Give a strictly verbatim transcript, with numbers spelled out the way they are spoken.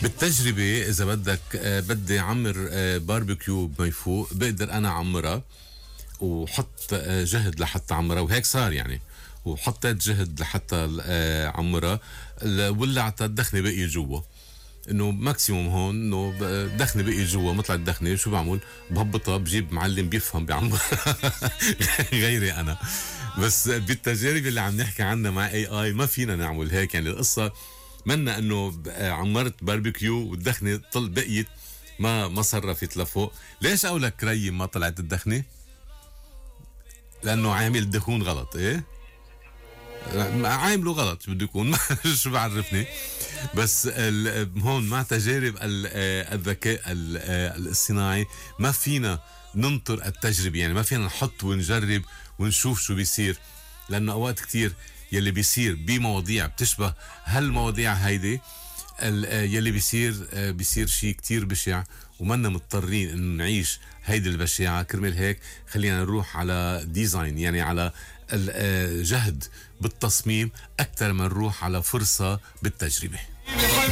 بالتجربة إذا بدك آه، بدي عمر آه، باربيكيو بميفوق، بقدر أنا عمرها وحط آه، جهد لحتى عمرها، وهيك صار يعني. وحطيت جهد لحتى آه، عمرها، ال- ولعت الدخنة بقي جوا. انه ماكسيموم هون انه ب- دخنه بقي جوا، مثل الدخنه شو بعمل؟ بهبطها، بجيب معلم بيفهم بعمر غيري انا. بس بالتجارب اللي عم نحكي عنها مع اي اي ما فينا نعمل هيك. يعني القصه منا انه ب- عمرت باربيكيو والدخنه طل بقيت ما ما صرفت لفوق. ليش اقولك كريم ما طلعت الدخنه؟ لانه عامل دخون غلط. ايه عامله غلط بده يكون شو بعرفني. بس ال- هون مع تجارب ال- آه، الذكاء ال- آه، الاصطناعي ما فينا ننطر التجربة. يعني ما فينا نحط ونجرب ونشوف شو بيصير، لأنه أوقات كتير يلي بيصير بمواضيع بتشبه هالمواضيع هيدي، ال- آه، يلي بيصير آه، بيصير شيء كتير بشع، ومنا مضطرين انه نعيش هيدي البشاعة. كرمال هيك خلينا نروح على ديزاين، يعني على الجهد بالتصميم أكثر ما نروح على فرصة بالتجربة.